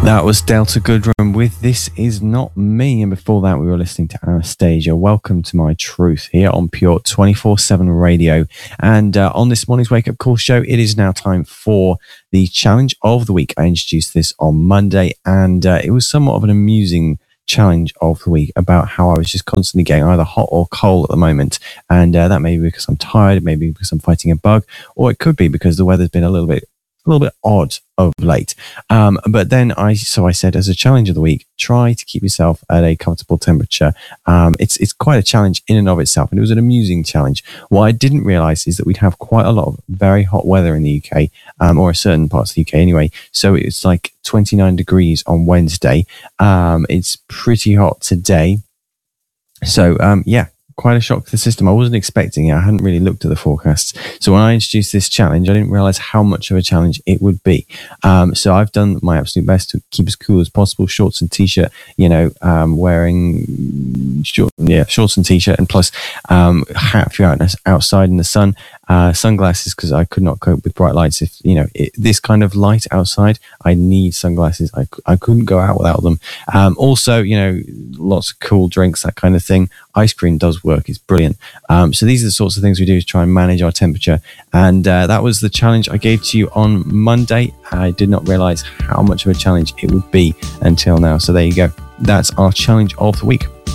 That was Delta Goodrem with This Is Not Me. And before that, we were listening to Anastasia. Welcome to My Truth here on Pure 24/7 Radio. And on this morning's Wake Up Call show, it is now time for the challenge of the week. I introduced this on Monday, and it was somewhat of an amusing challenge of the week about how I was just constantly getting either hot or cold at the moment. And that may be because I'm tired, maybe because I'm fighting a bug, or it could be because the weather's been a little bit odd of late. But then I said, as a challenge of the week, try to keep yourself at a comfortable temperature. It's quite a challenge in and of itself, and it was an amusing challenge. What I didn't realize is that we'd have quite a lot of very hot weather in the UK, or certain parts of the UK anyway. So it's like 29 degrees on Wednesday. It's pretty hot today. So, yeah. Quite a shock to the system. I wasn't expecting it. I hadn't really looked at the forecasts. So when I introduced this challenge, I didn't realize how much of a challenge it would be. So I've done my absolute best to keep as cool as possible. Shorts and t-shirt, wearing shorts and t-shirt, and plus hat if you're outside in the sun. Sunglasses, because I could not cope with bright lights. If this kind of light outside, I need sunglasses. I couldn't go out without them. Also, lots of cool drinks, that kind of thing. Ice cream does work. It's brilliant. So these are the sorts of things we do to try and manage our temperature. And that was the challenge I gave to you on Monday. I did not realize how much of a challenge it would be until now. So there you go. That's our challenge of the week.